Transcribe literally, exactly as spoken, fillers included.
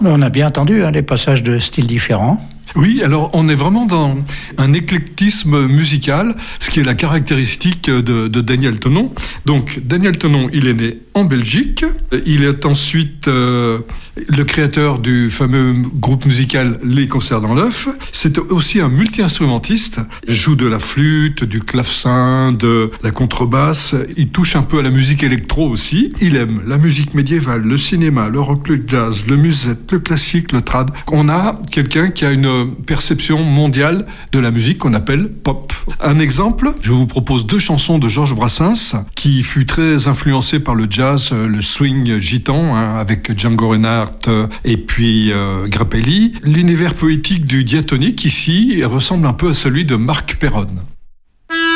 On a bien entendu hein, les passages de styles différents. Oui, alors on est vraiment dans un éclectisme musical, ce qui est la caractéristique de, de Daniel Thenon. Donc Daniel Thenon, il est né en Belgique. Il est ensuite euh, le créateur du fameux groupe musical Les Concerts dans l'œuf. C'est aussi un multi-instrumentiste. Il joue de la flûte, du clavecin, de la contrebasse. Il touche un peu à la musique électro aussi. Il aime la musique médiévale, le cinéma, le rock, le jazz, le musette, le classique, le trad. On a quelqu'un qui a une perception mondiale de la musique qu'on appelle pop. Un exemple, je vous propose deux chansons de Georges Brassens qui fut très influencé par le jazz, le swing gitan, hein, avec Django Reinhardt et puis euh, Grappelli. L'univers poétique du diatonique ici ressemble un peu à celui de Marc Perron.